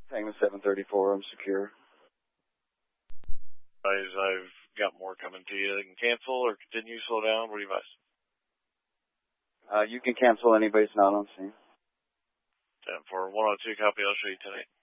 Tango 734, I'm secure. Guys, I've got more coming to you. They can cancel or continue, slow down. What do you advise? You can cancel anybody's not on scene. 10-4, 102, copy. I'll show you tonight.